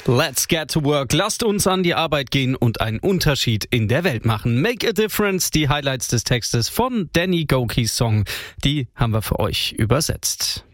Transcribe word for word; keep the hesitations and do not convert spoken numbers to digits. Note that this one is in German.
Let's get to work. Lasst uns an die Arbeit gehen und einen Unterschied in der Welt machen. Make a difference. Die Highlights des Textes von Danny Gokis Song, die haben wir für euch übersetzt.